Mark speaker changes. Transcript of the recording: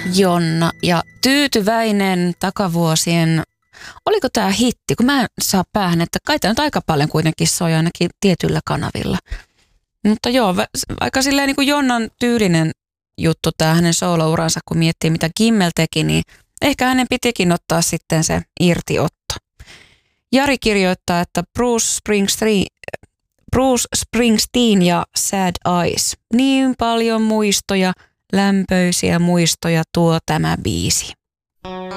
Speaker 1: Jonna ja Tyytyväinen takavuosien, oliko tämä hitti, kun mä en saa päähän, että kai tämä nyt aika paljon kuitenkin soi ainakin tietyllä kanavilla. Mutta joo, aika silleen niin kuin Jonnan tyylinen juttu tämä hänen soolouransa, kun miettii mitä Kimmel teki, niin ehkä hänen pitikin ottaa sitten se irtiotto. Jari kirjoittaa, että Bruce Springsteen ja Sad Eyes. Niin paljon muistoja, lämpöisiä muistoja tuo tämä biisi.